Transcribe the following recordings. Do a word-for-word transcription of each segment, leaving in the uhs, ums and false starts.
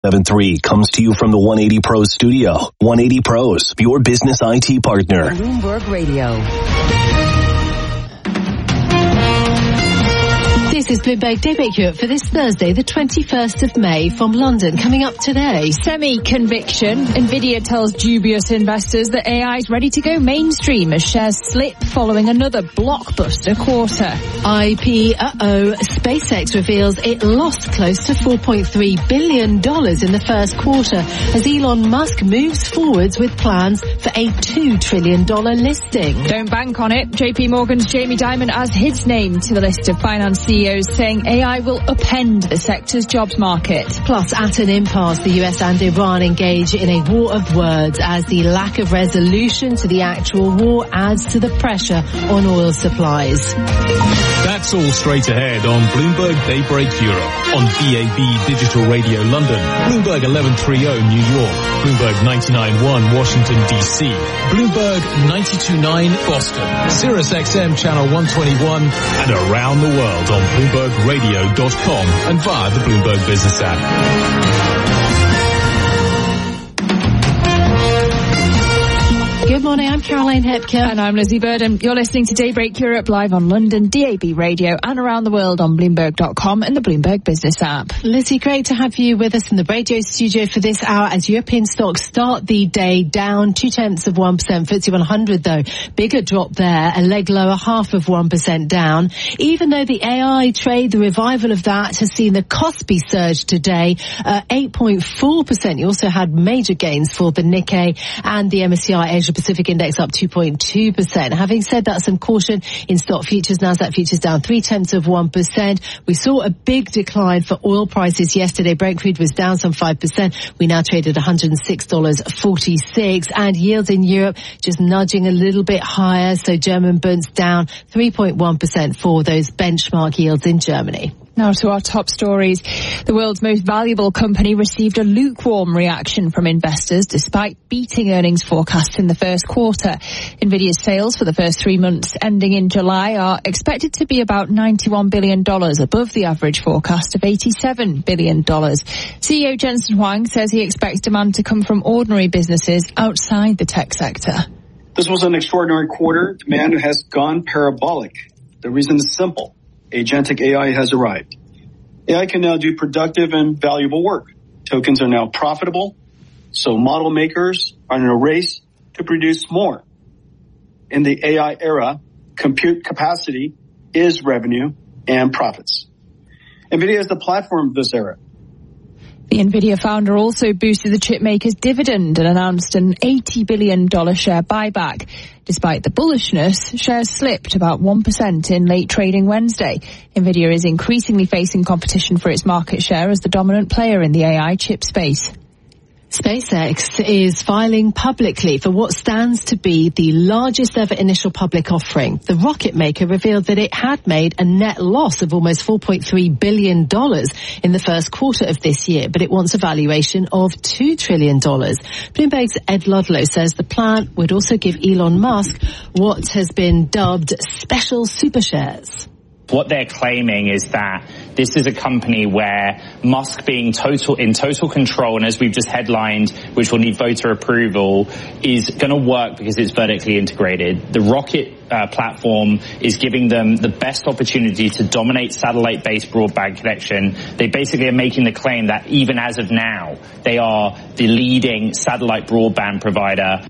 seven three comes to you from the one eighty Pros studio. one eighty Pros, your business I T partner. Bloomberg Radio. This is Bloomberg Daybreak Europe for this Thursday, the twenty-first of May, from London. Coming up today. Semi-conviction. Nvidia tells dubious investors that A I is ready to go mainstream as shares slip following another blockbuster quarter. I P, uh-oh, SpaceX reveals it lost close to four point three billion dollars in the first quarter as Elon Musk moves forwards with plans for a two trillion dollars listing. Don't bank on it. J P Morgan's Jamie Dimon adds his name to the list of finance C E Os, saying A I will upend the sector's jobs market. Plus, at an impasse, the U S and Iran engage in a war of words as the lack of resolution to the actual war adds to the pressure on oil supplies. That's all straight ahead on Bloomberg Daybreak Europe, on D A B Digital Radio London, Bloomberg eleven thirty New York, Bloomberg ninety-nine point one Washington D C, Bloomberg ninety-two point nine Boston, Sirius X M Channel one twenty-one, and around the world on Bloomberg Radio dot com and via the Bloomberg Business app. Good morning, I'm Caroline Hepker. And I'm Lizzie Burden. You're listening to Daybreak Europe live on London, D A B Radio, and around the world on Bloomberg dot com and the Bloomberg Business app. Lizzie, great to have you with us in the radio studio for this hour as European stocks start the day down two-tenths of one percent. F T S E one hundred, though, bigger drop there, a leg lower, half of one percent down. Even though the A I trade, the revival of that, has seen the Kospi surge today, uh, eight point four percent. You also had major gains for the Nikkei and the M S C I Asia Pacific Index up two point two percent. Having said that, some caution in stock futures. Nasdaq futures down three-tenths of one percent. We saw a big decline for oil prices yesterday. Brent crude was down some five percent. We now trade at one hundred six dollars forty-six. And yields in Europe just nudging a little bit higher. So German bunds down three point one percent for those benchmark yields in Germany. Now to our top stories. The world's most valuable company received a lukewarm reaction from investors despite beating earnings forecasts in the first quarter. Nvidia's sales for the first three months ending in July are expected to be about ninety-one billion dollars, above the average forecast of eighty-seven billion dollars. C E O Jensen Huang says he expects demand to come from ordinary businesses outside the tech sector. This was an extraordinary quarter. Demand has gone parabolic. The reason is simple. Agentic A I has arrived. A I can now do productive and valuable work. Tokens are now profitable, so model makers are in a race to produce more. In the A I era, compute capacity is revenue and profits. NVIDIA is the platform of this era. The Nvidia founder also boosted the chipmaker's dividend and announced an eighty billion dollars share buyback. Despite the bullishness, shares slipped about one percent in late trading Wednesday. Nvidia is increasingly facing competition for its market share as the dominant player in the A I chip space. SpaceX is filing publicly for what stands to be the largest ever initial public offering. The rocket maker revealed that it had made a net loss of almost four point three billion dollars in the first quarter of this year, but it wants a valuation of two trillion dollars. Bloomberg's Ed Ludlow says the plan would also give Elon Musk what has been dubbed special super shares. What they're claiming is that this is a company where Musk being total in total control, and as we've just headlined, which will need voter approval, is going to work because it's vertically integrated. The rocket uh, platform is giving them the best opportunity to dominate satellite-based broadband connection. They basically are making the claim that even as of now, they are the leading satellite broadband provider.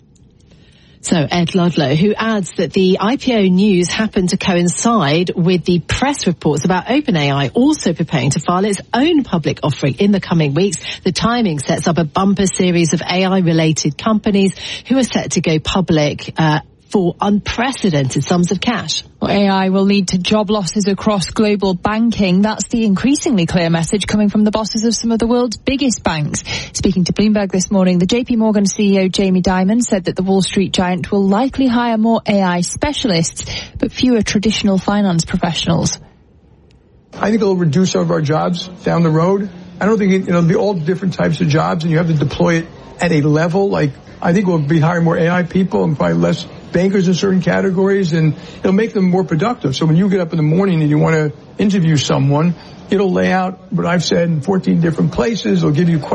So Ed Ludlow, who adds that the I P O news happened to coincide with the press reports about OpenAI also preparing to file its own public offering in the coming weeks. The timing sets up a bumper series of A I-related companies who are set to go public uh, for unprecedented sums of cash. Well, A I will lead to job losses across global banking. That's the increasingly clear message coming from the bosses of some of the world's biggest banks. Speaking to Bloomberg this morning, the J P Morgan C E O Jamie Dimon said that the Wall Street giant will likely hire more A I specialists, but fewer traditional finance professionals. I think it'll reduce some of our jobs down the road. I don't think it, you know, the all different types of jobs, and you have to deploy it at a level. Like, I think we'll be hiring more A I people and probably less bankers in certain categories, and it'll make them more productive. So when you get up in the morning and you want to interview someone, it'll lay out what I've said in fourteen different places. It'll give you questions.